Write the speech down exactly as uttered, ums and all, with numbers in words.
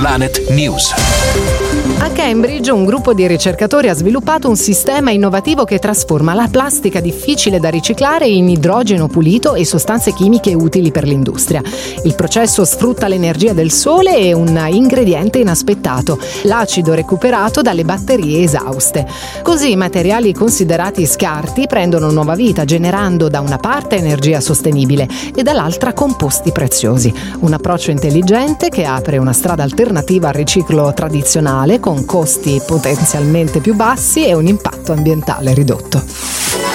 Planet News. A Cambridge un gruppo di ricercatori ha sviluppato un sistema innovativo che trasforma la plastica difficile da riciclare in idrogeno pulito e sostanze chimiche utili per l'industria. Il processo sfrutta l'energia del sole e un ingrediente inaspettato, l'acido recuperato dalle batterie esauste. Così i materiali considerati scarti prendono nuova vita, generando da una parte energia sostenibile e dall'altra composti preziosi. Un approccio intelligente che apre una strada alternativa al riciclo tradizionale con costi potenzialmente più bassi e un impatto ambientale ridotto.